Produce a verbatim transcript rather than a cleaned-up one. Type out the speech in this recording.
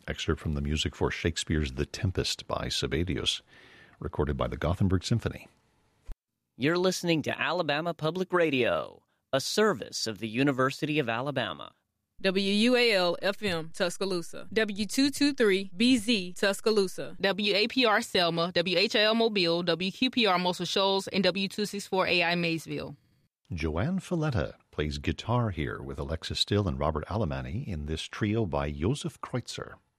Excerpt from the music for Shakespeare's The Tempest by Sibelius, recorded by the Gothenburg Symphony. You're listening to Alabama Public Radio, a service of the University of Alabama. W U A L F M Tuscaloosa, W two twenty-three B Z Tuscaloosa, W A P R Selma, W H L Mobile, W Q P R Muscle Shoals, and W two sixty-four A I Maysville. Joanne Falletta plays guitar here with Alexis Still and Robert Alemany in this trio by Josef Kreutzer.